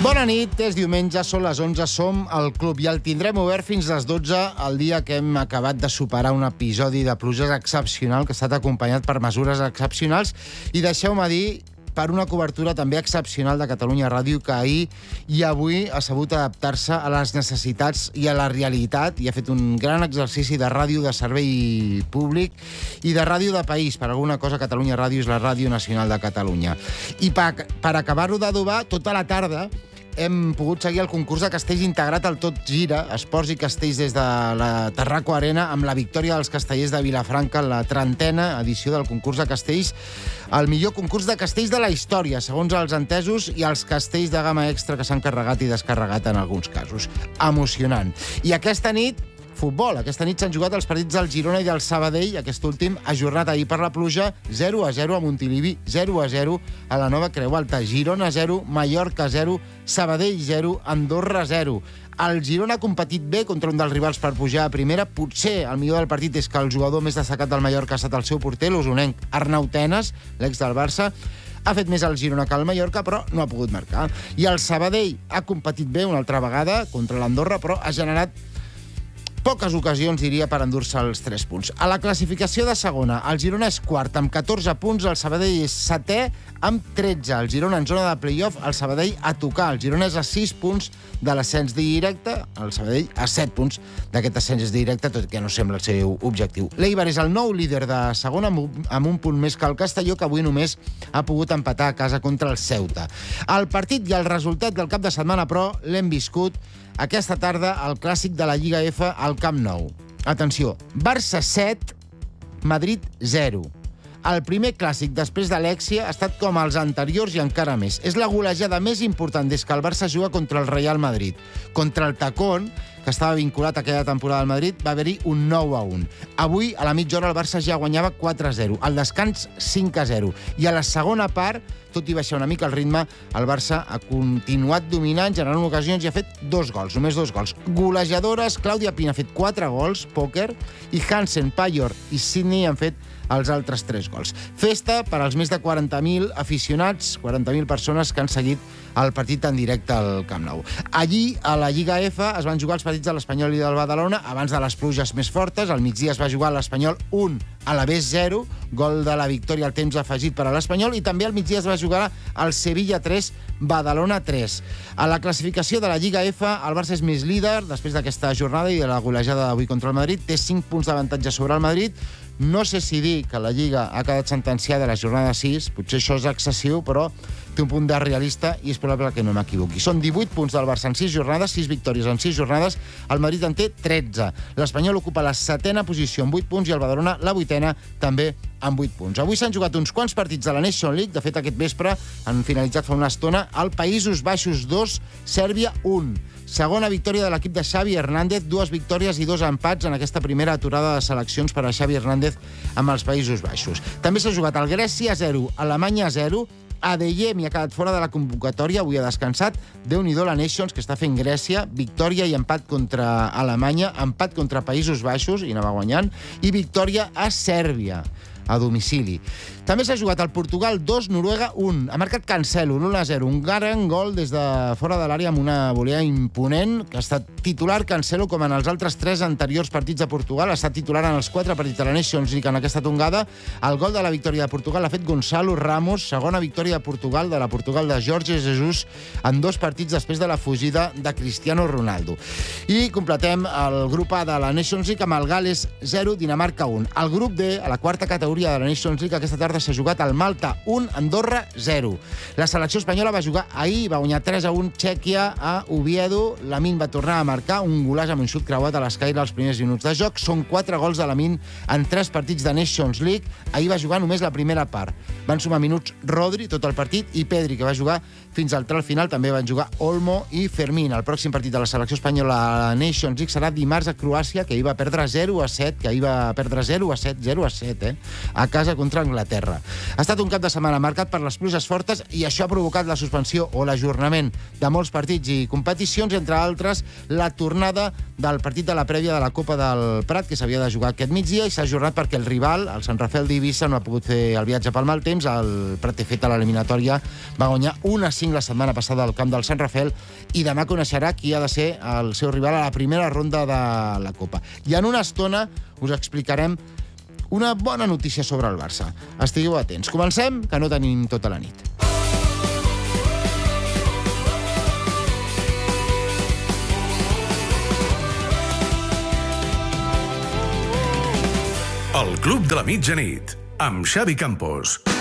Bona nit, és diumenge, són les 11, som al club i el tindrem obert fins les 12 el dia que hem acabat de superar un episodi de pluges excepcional que ha estat acompanyat per mesures excepcionals i deixeu-me dir per una cobertura també excepcional de Catalunya Ràdio que ahir i avui ha sabut adaptar-se a les necessitats i a la realitat i ha fet un gran exercici de ràdio de servei públic i de ràdio de país. Per alguna cosa, Catalunya Ràdio és la ràdio nacional de Catalunya. I per acabar-ho d'adobar, tota la tarda hem pogut seguir el concurs de castells integrat al Tot Gira, esports i castells des de la Terraco Arena, amb la victòria dels castellers de Vilafranca en la 30a edició del concurs de castells, el millor concurs de castells de la història, segons els entesos, i els castells de gamma extra que s'han carregat i descarregat en alguns casos. Emocionant. I aquesta nit, futbol. Aquesta nit s'han jugat els partits del Girona i del Sabadell, aquest últim ajornat ahir per la pluja, 0-0 a Montilivi, 0-0 a la Nova Creu Alta, Girona 0, Mallorca 0, Sabadell 0, Andorra 0. El Girona ha competit bé contra un dels rivals per pujar a primera. Potser el millor del partit és que el jugador més destacat del Mallorca ha estat el seu porter, l'osonenc Arnau Tenas, l'ex del Barça. Ha fet més el Girona que el Mallorca, però no ha pogut marcar. I el Sabadell ha competit bé una altra vegada contra l'Andorra, però ha generat poques ocasions, diria, per endur-se els 3 punts. A la classificació de segona, el Girona és quart amb 14 punts, el Sabadell és setè amb 13. El Girona en zona de play-off, el Sabadell a tocar. El Girona és a 6 punts de l'ascens directe, el Sabadell a 7 punts d'aquest ascens directe, tot que no sembla el seu objectiu. L'Eibar és el nou líder de segona amb un punt més que el Castelló, que avui només ha pogut empatar a casa contra el Ceuta. El partit i el resultat del cap de setmana, però, l'hem viscut aquesta tarda al clàssic de la Lliga F al Camp Nou. Atenció, Barça 7, Madrid 0. El primer clàssic després de l'Èxia ha estat com els anteriors i encara més. És la golejada més important des que el Barça juga contra el Real Madrid. Contra el Tacón, que estava vinculat a aquella temporada al Madrid, va haver-hi un 9-1. Avui, a la mitja hora, el Barça ja guanyava 4-0. Al descans, 5-0. I a la segona part, tot i baixar una mica el ritme, el Barça ha continuat dominant, generant ocasions i ha fet 2 gols, només 2 gols. Golejadores, Clàudia Pina ha fet 4 gols, pòquer, i Hansen, Payor i Sidney han fet els altres 3 gols. Festa per als més de 40.000 aficionats, 40.000 persones que han seguit el partit en directe al Camp Nou. Allí, a la Lliga F, es van jugar els partits de l'Espanyol i del Badalona abans de les pluges més fortes. Al migdia es va jugar l'Espanyol 1, a la B 0, gol de la victòria al temps afegit per a l'Espanyol, i també al migdia es va jugar el Sevilla 3, Badalona 3. A la classificació de la Lliga F, el Barça és més líder després d'aquesta jornada i de la golejada d'avui contra el Madrid. Té 5 punts d'avantatge sobre el Madrid. No sé si dir que la Lliga ha quedat sentenciada a la jornada 6, potser això és excessiu, però té un punt de realista i és probable que no m'equivoqui. Són 18 punts del Barça en 6 jornades, 6 victòries en 6 jornades, el Madrid en té 13. L'Espanyol ocupa la 7a posició amb 8 punts i el Badalona la 8a també amb 8 punts. Avui s'han jugat uns quants partits de la Nation League, de fet aquest vespre han finalitzat fa una estona el Països Baixos 2, Sèrbia 1. Segona victòria de l'equip de Xavi Hernández, 2 victòries i 2 empats en aquesta primera aturada de seleccions per a Xavi Hernández amb els Països Baixos. També s'ha jugat el Grècia 0, Alemanya 0, Adeyemi ha quedat fora de la convocatòria, avui ha descansat. Déu-n'hi-do la Nations, que està fent Grècia, victòria i empat contra Alemanya, empat contra Països Baixos, i anava guanyant, i victòria a Sèrbia, a domicili. També s'ha jugat al Portugal 2, Noruega 1. Ha marcat Cancelo, 1-0. Un gran gol des de fora de l'àrea amb una volea imponent, que ha estat titular Cancelo com en els altres 3 anteriors partits de Portugal. Ha estat titular en els 4 partits de la Nations League en aquesta tongada. El gol de la victòria de Portugal l'ha fet Gonzalo Ramos, segona victòria de Portugal, de la Portugal de Jorge Jesus, en 2 partits després de la fugida de Cristiano Ronaldo. I completem el grup A de la Nations League amb el Gales 0, Dinamarca 1. El grup D, a la quarta categoria de la Nations League, aquesta tarda s'ha jugat al Malta 1, Andorra 0. La selecció espanyola va jugar ahir, va guanyar 3-1 Txèquia a Oviedo. Lamine va tornar a marcar un golaç amb un xut creuat a l'escaire als primers minuts de joc. Són 4 gols de Lamine en 3 partits de Nations League. Ahir va jugar només la primera part. Van sumar minuts Rodri tot el partit i Pedri, que va jugar fins al tram final. També van jugar Olmo i Fermín. El pròxim partit de la selecció espanyola a la Nations League serà dimarts a Croàcia, que ahir va perdre 0-7, a casa contra Anglaterra. Ha estat un cap de setmana marcat per les pluges fortes i això ha provocat la suspensió o l'ajornament de molts partits i competicions, entre altres la tornada del partit de la prèvia de la Copa del Prat, que s'havia de jugar aquest migdia, i s'ha ajornat perquè el rival, el Sant Rafel d'Eivissa, no ha pogut fer el viatge pel mal temps. El Prat té fet a l'eliminatòria va guanyar 1-5 la setmana passada al camp del Sant Rafel i demà coneixerà qui ha de ser el seu rival a la primera ronda de la Copa. I en una estona us explicarem una bona notícia sobre el Barça. Estigueu atents. Comencem, que no tenim tota la nit. El Club de la Mitjanit, amb Xavi Campos.